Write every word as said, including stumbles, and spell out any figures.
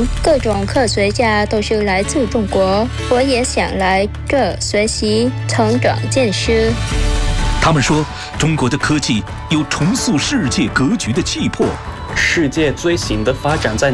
年，各种科学家都是来自中国，我也想来这学习、成长见识。 他们说，中国的科技有重塑世界格局的气魄。 世界最新的发展在